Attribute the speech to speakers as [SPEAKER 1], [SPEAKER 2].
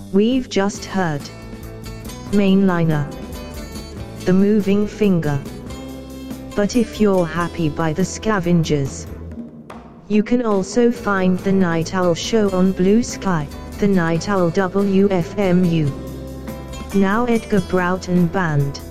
[SPEAKER 1] We've just heard Mainliner, The Moving Finger. But if you're happy by the Scavengers, you can also find The Night Owl Show on Blue Sky, The Night Owl WFMU. Now Edgar Broughton Band.